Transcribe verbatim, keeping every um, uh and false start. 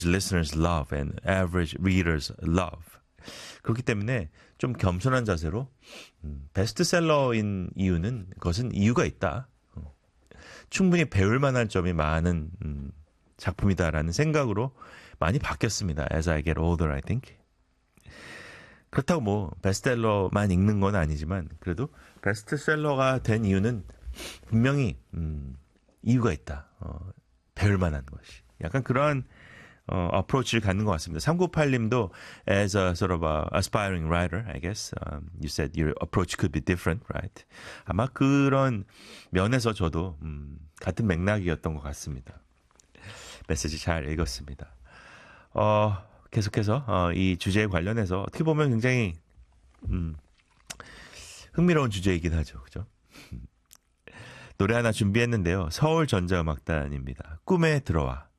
listeners love and average readers love. 그렇기 때문에 좀 겸손한 자세로 음, 베스트셀러인 이유는 그것은 이유가 있다. 어, 충분히 배울 만한 점이 많은 음, 작품이다라는 생각으로 많이 바뀌었습니다. As I get older, I think. 그렇다고 뭐 베스트셀러만 읽는 건 아니지만 그래도 베스트셀러가 된 이유는 분명히 음, 이유가 있다. 어, 배울 만한 것이. 약간 그러한 어, 어프로치를 갖는 것 같습니다. 삼구팔님도 as a sort of a aspiring writer, I guess, um, you said your approach could be different, right? 아마 그런 면에서 저도 음, 같은 맥락이었던 것 같습니다. 메시지 잘 읽었습니다. 어, 계속해서 어, 이 주제에 관련해서 어떻게 보면 굉장히 음, 흥미로운 주제이긴 하죠. 그죠? 노래 하나 준비했는데요. 서울전자음악단입니다. 꿈에 들어와.